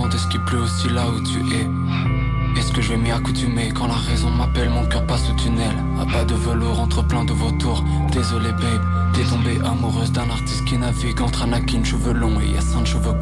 demander ce qui pleut aussi là où tu es. Est-ce que je vais m'y accoutumer quand la raison m'appelle, mon cœur passe au tunnel. À pas de velours entre plein de vautours. Désolé babe, t'es tombée amoureuse d'un artiste qui navigue entre Anakin cheveux longs et Yassin cheveux